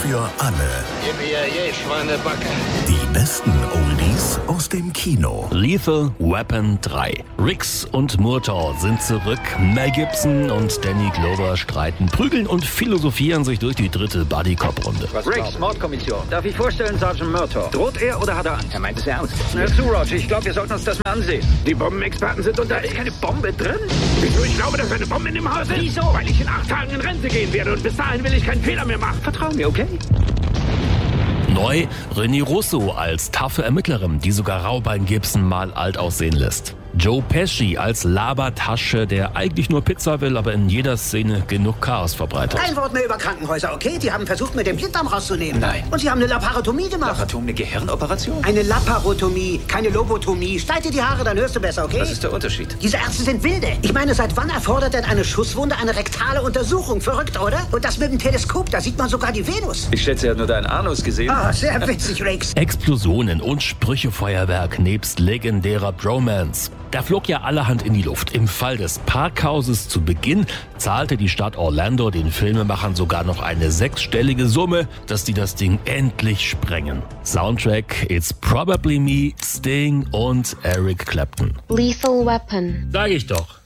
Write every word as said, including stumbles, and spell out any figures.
für alle. Yippie, Schweinebacke. Die besten Oldies aus dem Kino. Lethal Weapon drei. Riggs und Murtaugh sind zurück. Mel Gibson und Danny Glover streiten, prügeln und philosophieren sich durch die dritte Buddy-Cop-Runde. Riggs, Mordkommission. Darf ich vorstellen, Sergeant Murtaugh? Droht er oder hat er Angst? Er meint es ernst. Hör zu, Roger. Ich glaube, wir sollten uns das mal ansehen. Die Bombenexperten sind unter... Da ist keine Bombe drin. Wieso? Ich glaube, dass eine Bombe in dem Haus ist. Wieso? Weil ich in acht Tagen in Rente gehen werde und bis dahin will ich keinen Fehler mehr machen. Vertrau mir, okay? Neu René Russo als taffe Ermittlerin, die sogar Raubein Gibson mal alt aussehen lässt. Joe Pesci als Labertasche, der eigentlich nur Pizza will, aber in jeder Szene genug Chaos verbreitet. Kein Wort mehr über Krankenhäuser, okay? Die haben versucht, mir den Blinddarm rauszunehmen. Nein. Und sie haben eine Laparotomie gemacht. Laparotomie, eine Gehirnoperation? Eine Laparotomie, keine Lobotomie. Schneid dir die Haare, dann hörst du besser, okay? Was ist der Unterschied? Diese Ärzte sind wilde. Ich meine, seit wann erfordert denn eine Schusswunde eine rektale Untersuchung? Verrückt, oder? Und das mit dem Teleskop, da sieht man sogar die Venus. Ich schätze, er hat nur deinen Anus gesehen. Ah, sehr witzig, Riggs. Explosionen und Sprüchefeuerwerk nebst legendärer Bromance. Da flog ja allerhand in die Luft. Im Fall des Parkhauses zu Beginn zahlte die Stadt Orlando den Filmemachern sogar noch eine sechsstellige Summe, dass die das Ding endlich sprengen. Soundtrack It's Probably Me, Sting und Eric Clapton. Lethal Weapon. Sag ich doch.